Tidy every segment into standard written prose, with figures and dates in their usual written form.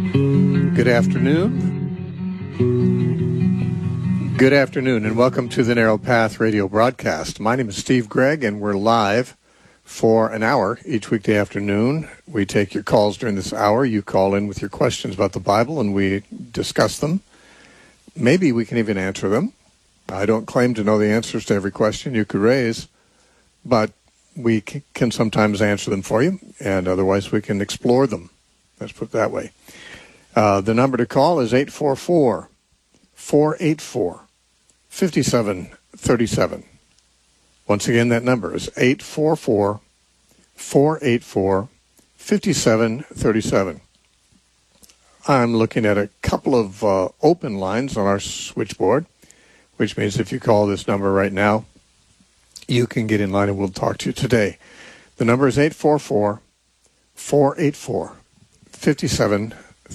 Good afternoon, and welcome to the Narrow Path radio broadcast. My name is Steve Gregg, and we're live for an hour each weekday afternoon. We take your calls during this hour. You call in with your questions about the Bible, and we discuss them. Maybe we can even answer them. I don't claim to know the answers to every question you could raise, but we can sometimes answer them for you, and otherwise we can explore them. Let's put it that way. The number to call is 844-484-5737. Once again, that number is 844-484-5737. I'm looking at a couple of open lines on our switchboard, which means if you call this number right now, you can get in line and we'll talk to you today. The number is 844-484-5737.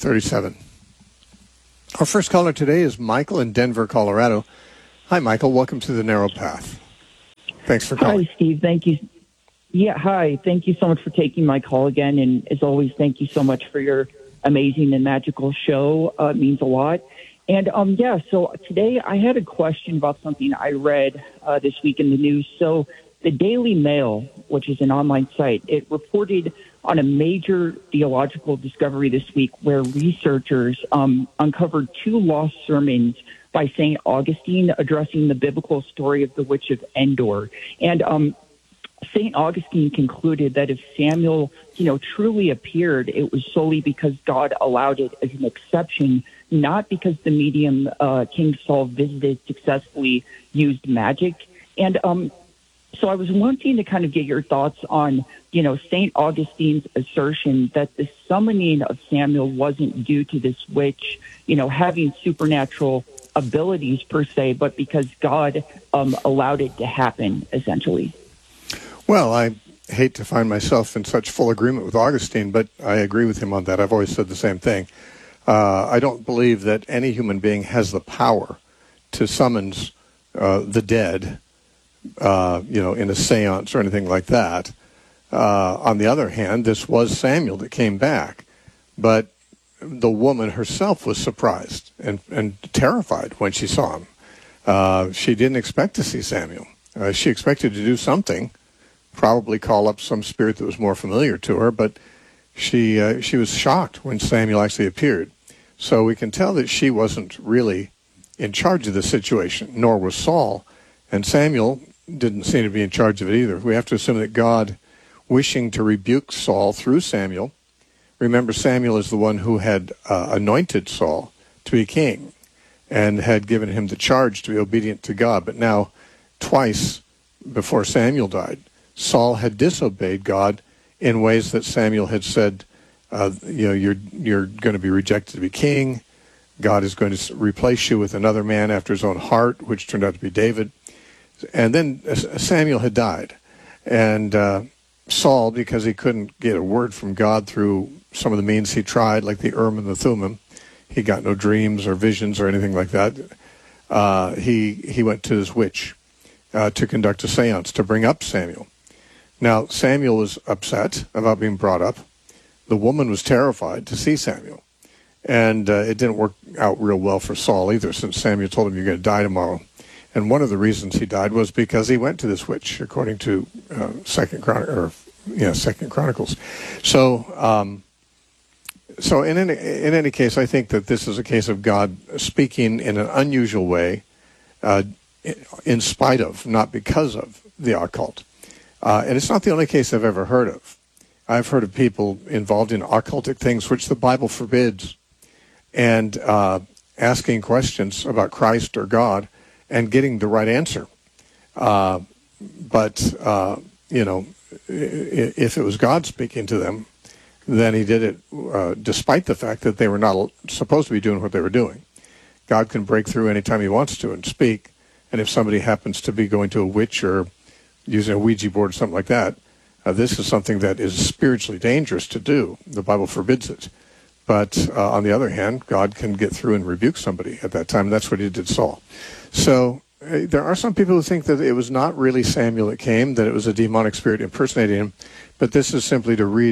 Our first caller today is Michael in Denver, Colorado. Hi, Michael. Welcome to the Narrow Path. Thanks for calling. Hi, Steve. Thank you. Yeah, hi. Thank you so much for taking my call again. And as always, thank you so much for your amazing and magical show. It means a lot. And so today I had a question about something I read this week in the news. So the Daily Mail, which is an online site, it reported on a major theological discovery this week where researchers uncovered two lost sermons by St. Augustine addressing the biblical story of the Witch of Endor. And St. Augustine concluded that if Samuel, truly appeared, it was solely because God allowed it as an exception, not because the medium King Saul visited successfully used magic. And so I was wanting to kind of get your thoughts on, St. Augustine's assertion that the summoning of Samuel wasn't due to this witch, having supernatural abilities per se, but because God allowed it to happen, essentially. Well, I hate to find myself in such full agreement with Augustine, but I agree with him on that. I've always said the same thing. I don't believe that any human being has the power to summons the dead, in a seance or anything like that. On the other hand, this was Samuel that came back, but the woman herself was surprised and terrified when she saw him. She didn't expect to see Samuel. She expected to do something, probably call up some spirit that was more familiar to her, but she was shocked when Samuel actually appeared. So we can tell that she wasn't really in charge of the situation, nor was Saul, and Samuel didn't seem to be in charge of it either. We have to assume that God, wishing to rebuke Saul through Samuel, remember Samuel is the one who had anointed Saul to be king and had given him the charge to be obedient to God. But now, twice before Samuel died, Saul had disobeyed God in ways that Samuel had said, you're going to be rejected to be king. God is going to replace you with another man after his own heart, which turned out to be David. And then Samuel had died. And Saul, because he couldn't get a word from God through some of the means he tried, like the Urim and the Thummim, he got no dreams or visions or anything like that. He went to his witch to conduct a seance to bring up Samuel. Now, Samuel was upset about being brought up. The woman was terrified to see Samuel. And it didn't work out real well for Saul either, since Samuel told him, you're going to die tomorrow. And one of the reasons he died was because he went to this witch, according to Second Chronicles. So in any case, I think that this is a case of God speaking in an unusual way, in spite of, not because of, the occult. And it's not the only case I've ever heard of. I've heard of people involved in occultic things which the Bible forbids, and asking questions about Christ or God and getting the right answer. But if it was God speaking to them, then he did it despite the fact that they were not supposed to be doing what they were doing. God can break through anytime he wants to and speak, and if somebody happens to be going to a witch or using a Ouija board or something like that, this is something that is spiritually dangerous to do. The Bible forbids it. But on the other hand, God can get through and rebuke somebody at that time. And that's what he did Saul. So there are some people who think that it was not really Samuel that came, that it was a demonic spirit impersonating him. But this is simply to read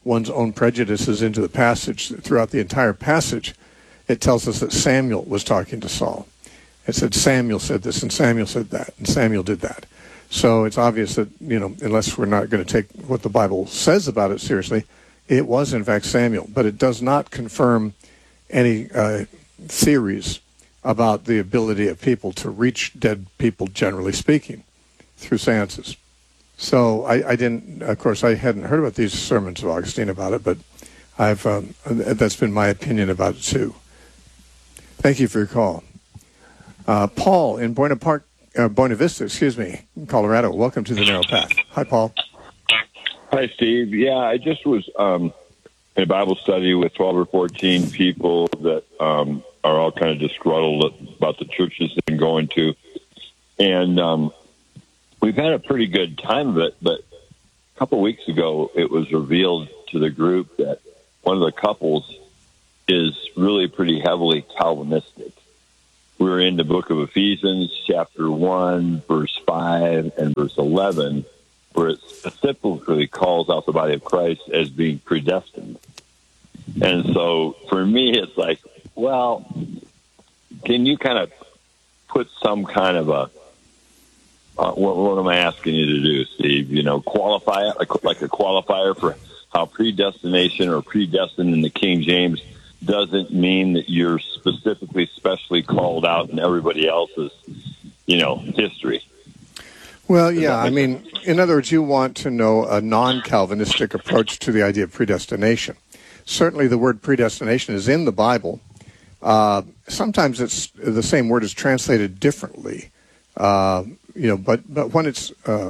one's own prejudices into the passage. Throughout the entire passage, it tells us that Samuel was talking to Saul. It said Samuel said this, and Samuel said that, and Samuel did that. So it's obvious that, unless we're not going to take what the Bible says about it seriously, it was in fact Samuel. But it does not confirm any theories about the ability of people to reach dead people, generally speaking, through seances. So I hadn't heard about these sermons of Augustine about it, but that's been my opinion about it too. Thank you for your call. Paul in Buena Vista, Colorado. Welcome to the Narrow Path. Hi, Paul. Hi, Steve. Yeah, I just was in a Bible study with 12 or 14 people that are all kind of disgruntled about the churches they've been going to. And we've had a pretty good time of it, but a couple of weeks ago, it was revealed to the group that one of the couples is really pretty heavily Calvinistic. We're in the book of Ephesians, chapter 1, verse 5, and verse 11, where it specifically calls out the body of Christ as being predestined. And so for me, it's like, well, can you kind of put some kind of a, what am I asking you to do, Steve? Qualify it, like a qualifier for how predestination or predestined in the King James doesn't mean that you're specifically, specially called out in everybody else's, history. Well, yeah, in other words, you want to know a non-Calvinistic approach to the idea of predestination. Certainly the word predestination is in the Bible. Sometimes it's the same word is translated differently, but when it's,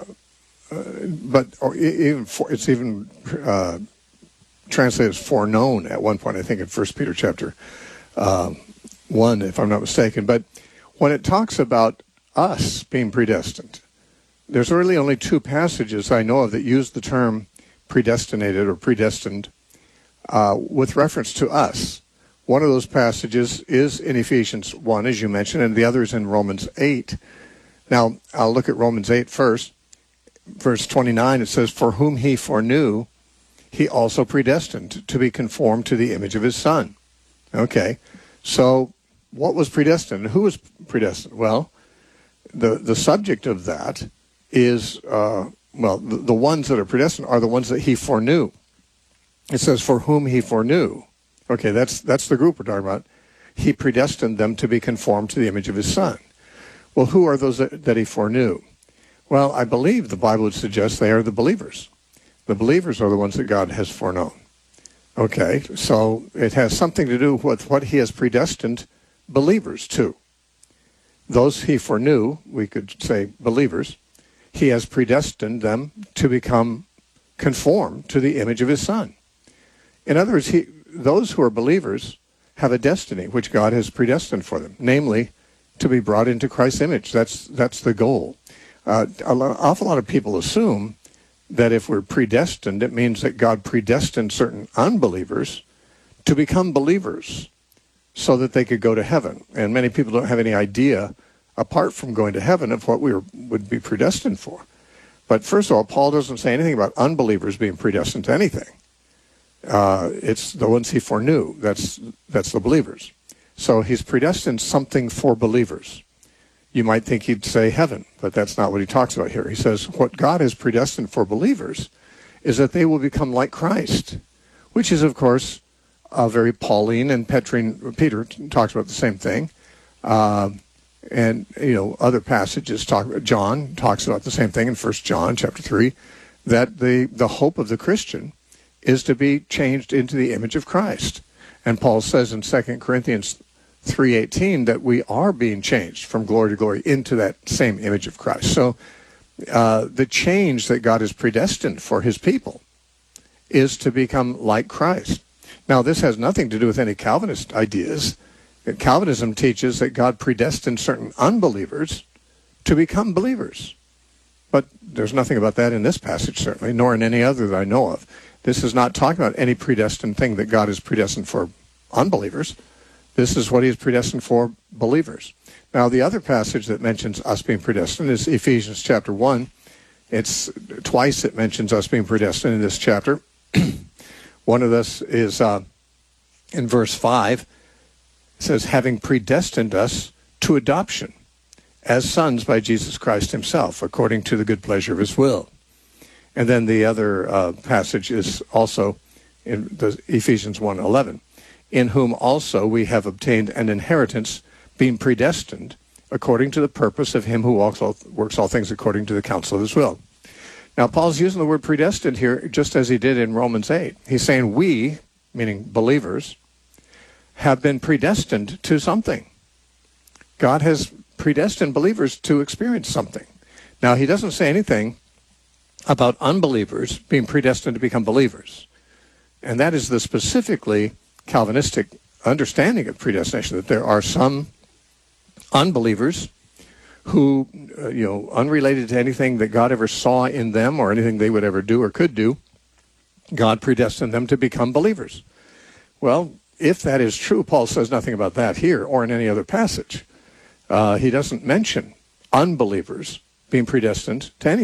it's even translated as foreknown at one point, I think in 1 Peter chapter 1, if I'm not mistaken. But when it talks about us being predestined, there's really only two passages I know of that use the term predestinated or predestined with reference to us. One of those passages is in Ephesians 1, as you mentioned, and the other is in Romans 8. Now, I'll look at Romans 8 first. Verse 29, it says, "For whom he foreknew, he also predestined to be conformed to the image of his Son." Okay, so what was predestined? Who was predestined? Well, the subject of that is, the ones that are predestined are the ones that he foreknew. It says, "For whom he foreknew." Okay, that's the group we're talking about. He predestined them to be conformed to the image of his Son. Well, who are those that he foreknew? Well, I believe the Bible would suggest they are the believers. The believers are the ones that God has foreknown. Okay, so it has something to do with what he has predestined believers to. Those he foreknew, we could say believers, he has predestined them to become conformed to the image of his Son. In other words, those who are believers have a destiny which God has predestined for them, namely to be brought into Christ's image. That's the goal. An awful lot of people assume that if we're predestined, it means that God predestined certain unbelievers to become believers so that they could go to heaven. And many people don't have any idea, apart from going to heaven, of what we would be predestined for. But first of all, Paul doesn't say anything about unbelievers being predestined to anything. It's the ones he foreknew. That's the believers. So he's predestined something for believers. You might think he'd say heaven, but that's not what he talks about here. He says what God has predestined for believers is that they will become like Christ, which is, of course, very Pauline and Petrine. Peter talks about the same thing. And, other passages John talks about the same thing in 1 John chapter 3, that the hope of the Christian is to be changed into the image of Christ. And Paul says in 2 Corinthians 3:18 that we are being changed from glory to glory into that same image of Christ. So the change that God has predestined for his people is to become like Christ. Now, this has nothing to do with any Calvinist ideas. Calvinism teaches that God predestined certain unbelievers to become believers. But there's nothing about that in this passage, certainly, nor in any other that I know of. This is not talking about any predestined thing that God has predestined for unbelievers. This is what he has predestined for believers. Now, the other passage that mentions us being predestined is Ephesians chapter 1. It's twice it mentions us being predestined in this chapter. One of this is in verse 5. It says, having predestined us to adoption as sons by Jesus Christ himself, according to the good pleasure of his will. And then the other passage is also in the Ephesians 1:11, in whom also we have obtained an inheritance, being predestined according to the purpose of him who works all things according to the counsel of his will. Now, Paul's using the word predestined here just as he did in Romans 8. He's saying we, meaning believers, have been predestined to something. God has predestined believers to experience something. Now, he doesn't say anything about unbelievers being predestined to become believers. And that is the specifically Calvinistic understanding of predestination, that there are some unbelievers who, unrelated to anything that God ever saw in them or anything they would ever do or could do, God predestined them to become believers. Well, if that is true, Paul says nothing about that here or in any other passage. He doesn't mention unbelievers being predestined to anything.